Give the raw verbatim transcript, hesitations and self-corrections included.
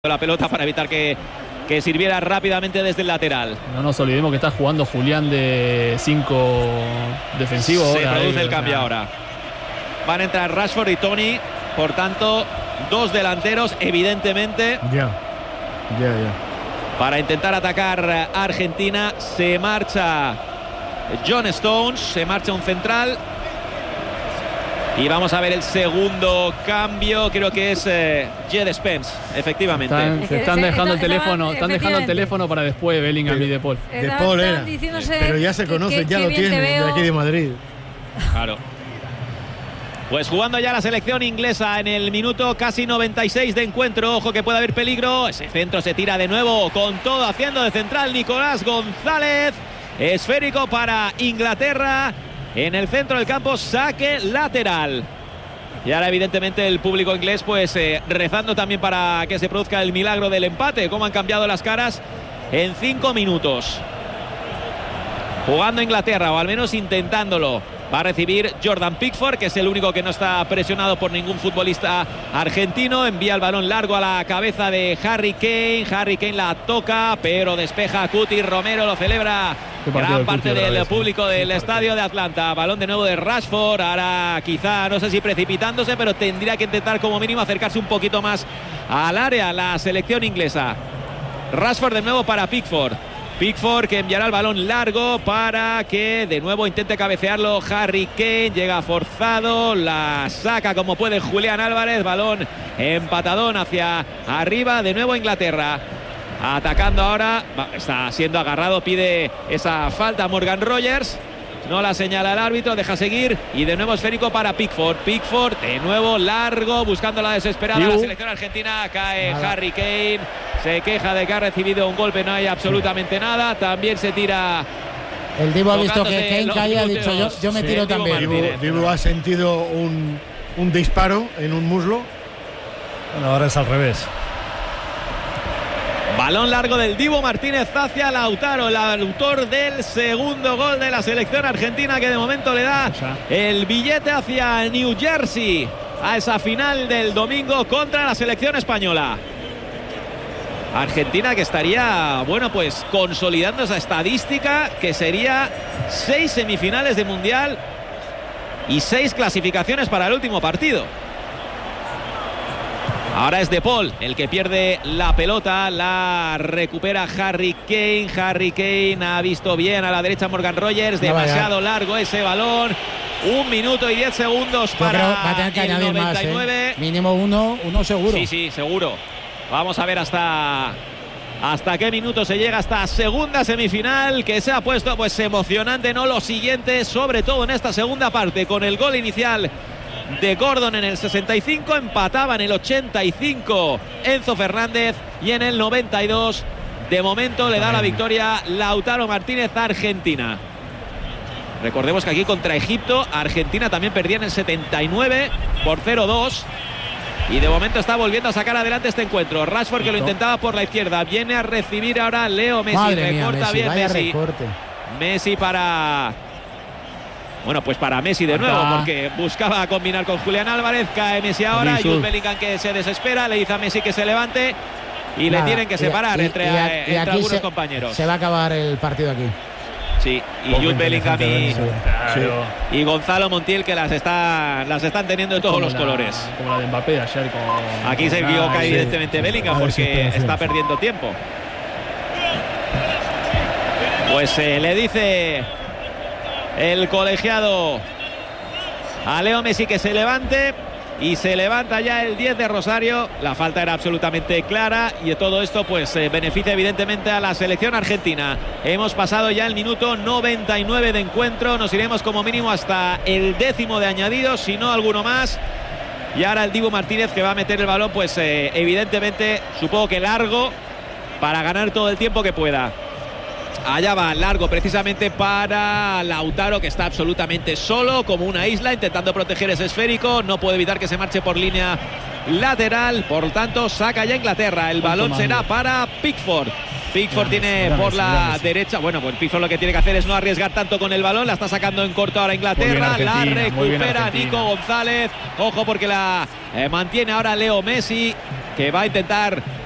la pelota para evitar que, que sirviera rápidamente desde el lateral. No nos olvidemos que está jugando Julián de cinco defensivo. Se ahora, produce ahí, el cambio o sea. ahora. Van a entrar Rashford y Toney, por tanto, dos delanteros, evidentemente. Ya, ya, ya. Para intentar atacar a Argentina. Se marcha John Stones, se marcha un central. Y vamos a ver el segundo cambio, creo que es eh, Jed Spence, efectivamente. Están, se están dejando el teléfono, están dejando el teléfono para después Bellingham y De Paul. De Paul era. Pero ya se conocen, ya lo tienen de aquí de Madrid. Claro. Pues jugando ya la selección inglesa en el minuto casi noventa y seis de encuentro. Ojo que puede haber peligro. Ese centro se tira de nuevo con todo haciendo de central Nicolás González. Esférico para Inglaterra. En el centro del campo, saque lateral. Y ahora evidentemente el público inglés pues eh, rezando también para que se produzca el milagro del empate. Cómo han cambiado las caras en cinco minutos. Jugando Inglaterra, o al menos intentándolo. Va a recibir Jordan Pickford, que es el único que no está presionado por ningún futbolista argentino. Envía el balón largo a la cabeza de Harry Kane. Harry Kane la toca, pero despeja a Cuti. Romero lo celebra gran parte del público del estadio de Atlanta. Balón de nuevo de Rashford. Ahora quizá, no sé si precipitándose, pero tendría que intentar como mínimo acercarse un poquito más al área la selección inglesa. Rashford de nuevo para Pickford. Pickford que enviará el balón largo para que de nuevo intente cabecearlo Harry Kane. Llega forzado, la saca como puede Julián Álvarez. Balón empatadón hacia arriba. De nuevo Inglaterra. Atacando ahora. Está siendo agarrado. Pide esa falta Morgan Rogers. No la señala el árbitro. Deja seguir. Y de nuevo esférico para Pickford. Pickford de nuevo largo. Buscando la desesperada la selección argentina. Cae nada. Harry Kane. Se queja de que ha recibido un golpe. No hay absolutamente nada. También se tira. El Dibu ha visto que Kane cae y ha dicho yo, yo me sí, tiro también. Dibu, Dibu ha sentido un, un disparo en un muslo. Bueno, ahora es al revés. Balón largo del Dibu Martínez hacia Lautaro, el autor del segundo gol de la selección argentina, que de momento le da el billete hacia New Jersey a esa final del domingo contra la selección española. Argentina que estaría, bueno, pues consolidando esa estadística que sería seis semifinales de Mundial y seis clasificaciones para el último partido. Ahora es De Paul el que pierde la pelota, la recupera Harry Kane. Harry Kane ha visto bien a la derecha Morgan Rogers, demasiado largo ese balón. Un minuto y diez segundos para Yo creo va a tener que el añadir noventa y nueve. Más, ¿eh? Mínimo uno, uno seguro. Sí, sí, seguro. Vamos a ver hasta, hasta qué minuto se llega esta segunda semifinal, que se ha puesto pues emocionante, ¿no? Lo siguiente, sobre todo en esta segunda parte, con el gol inicial de Gordon en el sesenta y cinco, empataba en el ochenta y cinco Enzo Fernández, y en el noventa y dos de momento le da la victoria Lautaro Martínez a Argentina. Recordemos que aquí contra Egipto Argentina también perdía en el setenta y nueve por cero dos. Y de momento está volviendo a sacar adelante este encuentro. Rashford, que lo intentaba por la izquierda, viene a recibir ahora Leo Messi. Madre recorta mía, Messi, bien vaya Messi. Recorte. Messi para... Bueno, pues para Messi de nuevo, porque buscaba combinar con Julián Álvarez. Cae Messi ahora. Y un Bellingham que se desespera. Le dice a Messi que se levante. Y Nada, le tienen que separar y, entre, y, y entre algunos se, compañeros. Se va a acabar el partido aquí. Sí, y Jude Bellingham y, claro. y Gonzalo Montiel, que las, está, las están teniendo de todos como los la, colores. Como la de Mbappé ayer. Con, aquí se equivoca ah, evidentemente sí. Bellingham, porque sí, sí, está sí. perdiendo tiempo. Pues eh, le dice el colegiado a Leo Messi que se levante. Y se levanta ya el diez de Rosario. La falta era absolutamente clara. Y de todo esto pues eh, beneficia evidentemente a la selección argentina. Hemos pasado ya el minuto noventa y nueve de encuentro. Nos iremos como mínimo hasta el décimo de añadidos, si no alguno más. Y ahora el Dibu Martínez, que va a meter el balón pues eh, evidentemente, supongo que largo, para ganar todo el tiempo que pueda. Allá va largo precisamente para Lautaro, que está absolutamente solo como una isla intentando proteger ese esférico. No puede evitar que se marche por línea lateral. Por tanto saca ya Inglaterra. El balón será para Pickford. Pickford tiene por la derecha. Bueno, pues Pickford lo que tiene que hacer es no arriesgar tanto con el balón. La está sacando en corto ahora Inglaterra. La recupera Nico González. Ojo porque la eh, mantiene ahora Leo Messi, que va a intentar